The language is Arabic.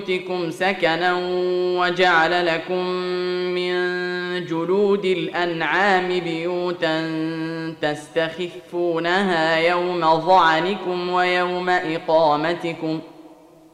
بيوتكم سكنا وجعل لكم من جلود الأنعام بيوتا تستخفونها يوم ظعنكم ويوم إقامتكم